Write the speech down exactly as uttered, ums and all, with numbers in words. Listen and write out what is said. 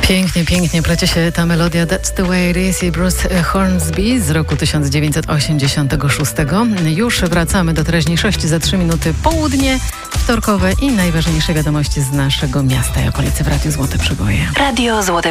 Pięknie, pięknie plecie się ta melodia That's the way it is i Bruce Hornsby z roku tysiąc dziewięćset osiemdziesiątego szóstego. Już wracamy do teraźniejszości za trzy minuty południe, wtorkowe i najważniejsze wiadomości z naszego miasta i okolicy w Radiu Złote Przeboje. Radio Złote